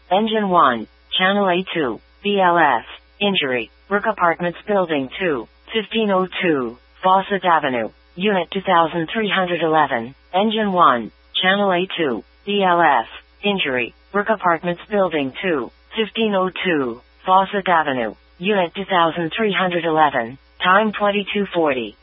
Engine 1, Channel A2, BLS, injury, Brook Apartments Building 2, 1502, Fawcett Avenue, Unit 2311, Engine 1, Channel A2, BLS, injury, Brook Apartments Building 2, 1502, Fawcett Avenue, Unit 2311, time 2240.